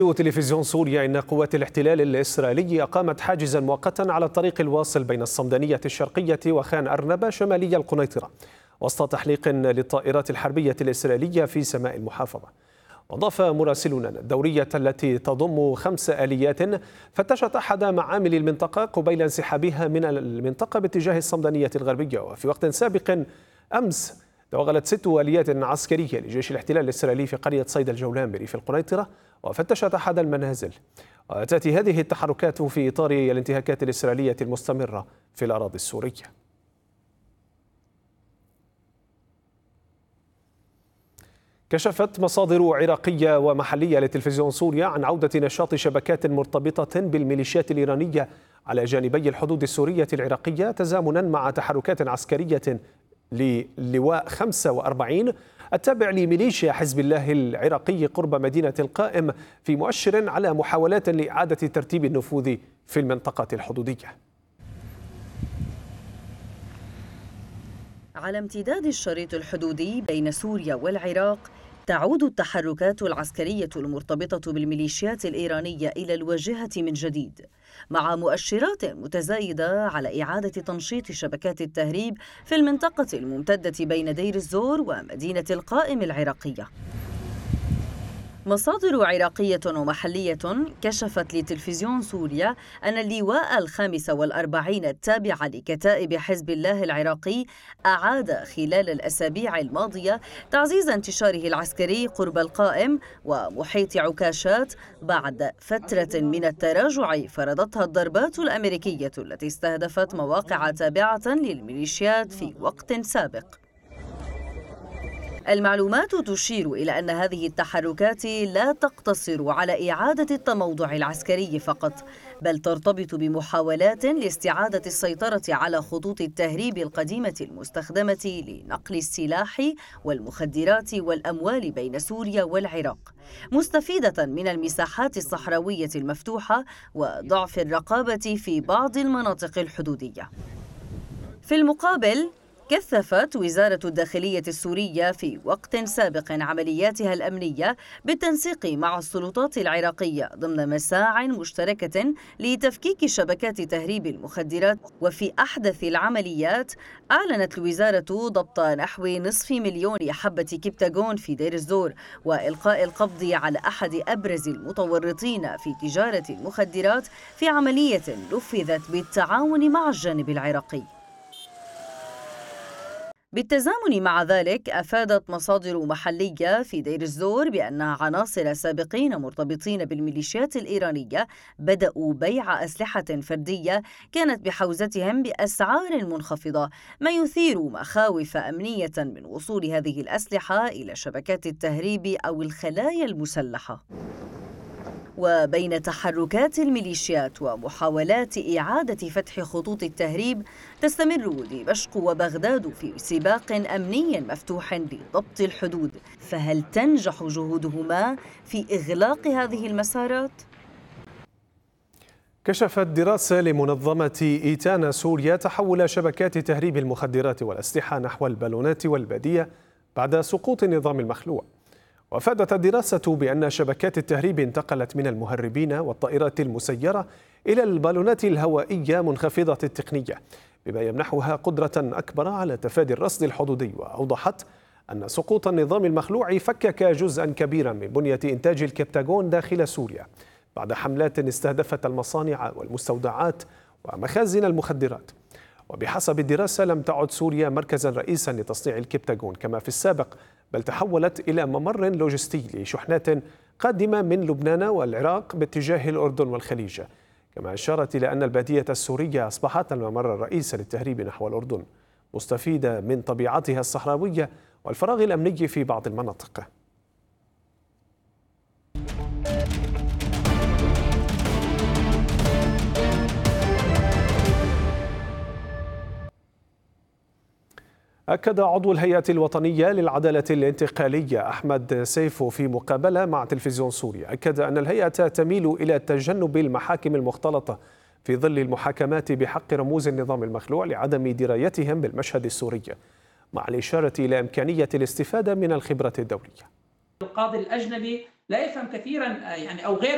تلفزيون سوريا إن قوات الاحتلال الإسرائيلي أقامت حاجزا مؤقتا على الطريق الواصل بين الصمدانية الشرقية وخان أرنبة شمالي القنيطرة وسط تحليق للطائرات الحربية الإسرائيلية في سماء المحافظة. وأضاف مراسلنا الدورية التي تضم 5 آليات فتشت أحد معامل المنطقة قبيل انسحابها من المنطقة باتجاه الصمدانية الغربية. وفي وقت سابق أمس توغلت 6 آليات عسكرية لجيش الاحتلال الإسرائيلي في قرية صيد الجولان بريف القنيطرة وفتشت أحد المنازل. وتأتي هذه التحركات في إطار الانتهاكات الإسرائيلية المستمرة في الأراضي السورية. كشفت مصادر عراقية ومحلية لتلفزيون سوريا عن عودة نشاط شبكات مرتبطة بالميليشيات الإيرانية على جانبي الحدود السورية العراقية تزامنا مع تحركات عسكرية للواء 45 التابع لميليشيا حزب الله العراقي قرب مدينة القائم، في مؤشر على محاولات لإعادة ترتيب النفوذ في المنطقة الحدودية. على امتداد الشريط الحدودي بين سوريا والعراق تعود التحركات العسكرية المرتبطة بالميليشيات الإيرانية إلى الواجهة من جديد، مع مؤشرات متزايدة على إعادة تنشيط شبكات التهريب في المنطقة الممتدة بين دير الزور ومدينة القائم العراقية. مصادر عراقية ومحلية كشفت لتلفزيون سوريا أن اللواء 45 التابع لكتائب حزب الله العراقي أعاد خلال الأسابيع الماضية تعزيز انتشاره العسكري قرب القائم ومحيط عكاشات بعد فترة من التراجع فرضتها الضربات الأمريكية التي استهدفت مواقع تابعة للميليشيات في وقت سابق. المعلومات تشير إلى أن هذه التحركات لا تقتصر على إعادة التموضع العسكري فقط، بل ترتبط بمحاولات لاستعادة السيطرة على خطوط التهريب القديمة المستخدمة لنقل السلاح والمخدرات والأموال بين سوريا والعراق، مستفيدة من المساحات الصحراوية المفتوحة وضعف الرقابة في بعض المناطق الحدودية. في المقابل، كثفت وزارة الداخلية السورية في وقت سابق عملياتها الأمنية بالتنسيق مع السلطات العراقية ضمن مساع مشتركة لتفكيك شبكات تهريب المخدرات. وفي أحدث العمليات أعلنت الوزارة ضبط نحو 500,000 حبة كبتاغون في دير الزور وإلقاء القبض على أحد أبرز المتورطين في تجارة المخدرات في عملية نفذت بالتعاون مع الجانب العراقي. بالتزامن مع ذلك، أفادت مصادر محلية في دير الزور بأن عناصر سابقين مرتبطين بالميليشيات الإيرانية بدأوا بيع أسلحة فردية كانت بحوزتهم بأسعار منخفضة، ما يثير مخاوف أمنية من وصول هذه الأسلحة إلى شبكات التهريب أو الخلايا المسلحة. وبين تحركات الميليشيات ومحاولات إعادة فتح خطوط التهريب، تستمر دمشق وبغداد في سباق أمني مفتوح لضبط الحدود، فهل تنجح جهودهما في إغلاق هذه المسارات؟ كشفت دراسة لمنظمة إيتانا سوريا تحول شبكات تهريب المخدرات والأسلحة نحو البالونات والبادية بعد سقوط النظام المخلوع. وأفادت الدراسة بأن شبكات التهريب انتقلت من المهربين والطائرات المسيرة إلى البالونات الهوائية منخفضة التقنية، بما يمنحها قدرة أكبر على تفادي الرصد الحدودي. وأوضحت أن سقوط النظام المخلوع فكك جزءا كبيرا من بنية إنتاج الكبتاغون داخل سوريا بعد حملات استهدفت المصانع والمستودعات ومخازن المخدرات. وبحسب الدراسة لم تعد سوريا مركزا رئيسا لتصنيع الكبتاغون كما في السابق، بل تحولت إلى ممر لوجستي لشحنات قادمة من لبنان والعراق باتجاه الأردن والخليج. كما أشارت إلى أن البادية السورية أصبحت الممر الرئيسي للتهريب نحو الأردن، مستفيدة من طبيعتها الصحراوية والفراغ الأمني في بعض المناطق. أكد عضو الهيئة الوطنية للعدالة الانتقالية أحمد سيفو في مقابلة مع تلفزيون سوريا، أكد أن الهيئة تميل إلى تجنب المحاكم المختلطة في ظل المحاكمات بحق رموز النظام المخلوع لعدم درايتهم بالمشهد السوري، مع الإشارة إلى إمكانية الاستفادة من الخبرة الدولية. القاضي الأجنبي لا يفهم كثيرا أو غير